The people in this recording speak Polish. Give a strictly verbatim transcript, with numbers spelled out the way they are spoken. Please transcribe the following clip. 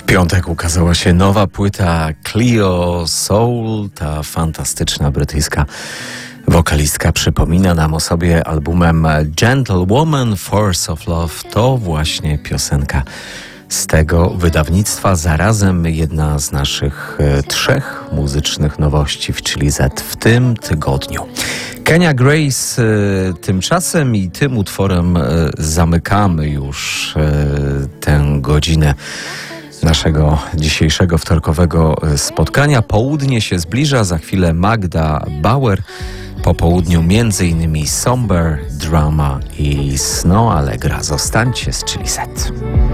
piątek ukazała się nowa płyta Cleo Soul. Ta fantastyczna brytyjska wokalistka przypomina nam o sobie albumem Gentlewoman, Force of Love. To właśnie piosenka z tego wydawnictwa. Zarazem jedna z naszych e, trzech muzycznych nowości w Chili Z w tym tygodniu. Kenya Grace e, tymczasem i tym utworem e, zamykamy już e, tę godzinę naszego dzisiejszego wtorkowego spotkania. Południe się zbliża, za chwilę Magda Bauer. Po południu między innymi Somber, Drama i Snow Allegra. Zostańcie z Chili Z.